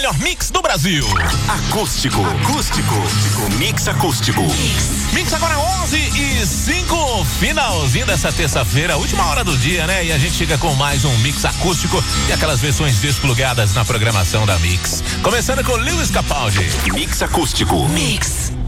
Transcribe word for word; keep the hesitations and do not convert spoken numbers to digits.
melhor mix do Brasil. Acústico. Acústico. Mix acústico. Mix agora onze e cinco, finalzinho dessa terça-feira, última hora do dia, né? E a gente chega com mais um mix acústico e aquelas versões desplugadas na programação da Mix. Começando com Lewis Capaldi. Mix acústico. Mix.